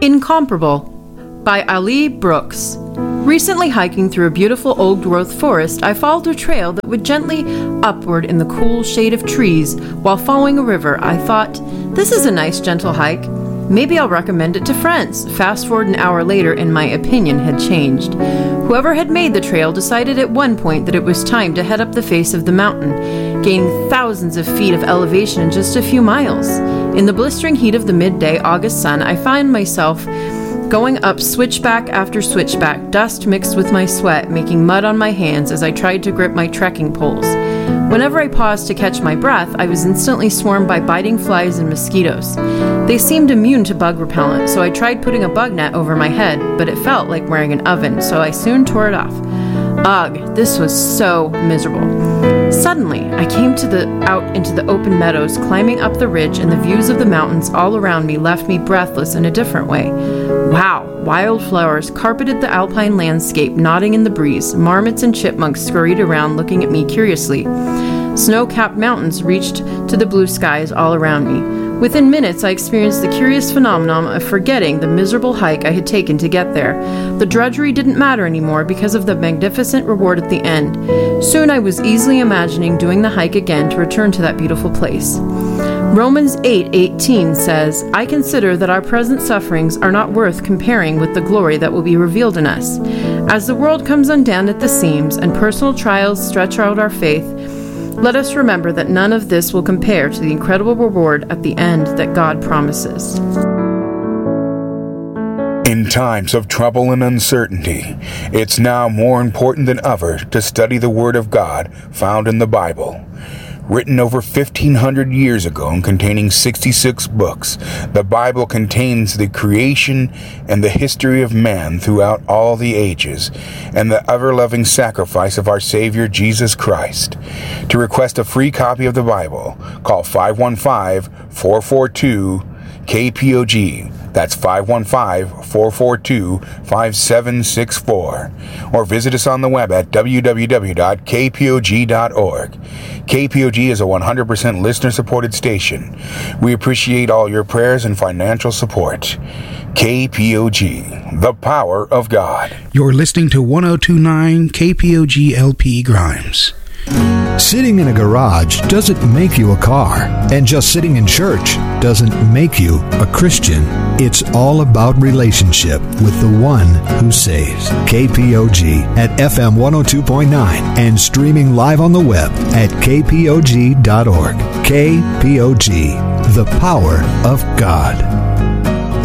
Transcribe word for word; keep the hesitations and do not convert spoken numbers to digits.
Incomparable by Ali Brooks. Recently hiking through a beautiful old-growth forest, I followed a trail that would gently upward in the cool shade of trees. While following a river, I thought, this is a nice gentle hike. Maybe I'll recommend it to friends. Fast forward an hour later, and my opinion had changed. Whoever had made the trail decided at one point that it was time to head up the face of the mountain, gaining thousands of feet of elevation in just a few miles. In the blistering heat of the midday August sun, I found myself going up switchback after switchback, dust mixed with my sweat, making mud on my hands as I tried to grip my trekking poles. Whenever I paused to catch my breath, I was instantly swarmed by biting flies and mosquitoes. They seemed immune to bug repellent, so I tried putting a bug net over my head, but it felt like wearing an oven, so I soon tore it off. Ugh, this was so miserable. Suddenly, I came to the out into the open meadows, climbing up the ridge, and the views of the mountains all around me left me breathless in a different way. Wow! Wildflowers carpeted the alpine landscape, nodding in the breeze. Marmots and chipmunks scurried around, looking at me curiously. Snow-capped mountains reached to the blue skies all around me. Within minutes, I experienced the curious phenomenon of forgetting the miserable hike I had taken to get there. The drudgery didn't matter anymore because of the magnificent reward at the end. Soon I was easily imagining doing the hike again to return to that beautiful place. Romans eight eighteen says, I consider that our present sufferings are not worth comparing with the glory that will be revealed in us. As the world comes undone at the seams and personal trials stretch out our faith, let us remember that none of this will compare to the incredible reward at the end that God promises. In times of trouble and uncertainty, it's now more important than ever to study the Word of God found in the Bible. Written over fifteen hundred years ago and containing sixty-six books, the Bible contains the creation and the history of man throughout all the ages, and the ever-loving sacrifice of our Savior Jesus Christ. To request a free copy of the Bible, call five one five, four four two, K P O G. That's five one five, four four two, five seven six four. Or visit us on the web at w w w dot k p o g dot org. K P O G is a one hundred percent listener-supported station. We appreciate all your prayers and financial support. K P O G, the power of God. You're listening to one oh two point nine K P O G L P Grimes. Sitting in a garage doesn't make you a car, and just sitting in church doesn't make you a Christian. It's all about relationship with the one who saves. K P O G at F M one oh two point nine and streaming live on the web at k p o g dot org. K P O G, the power of God.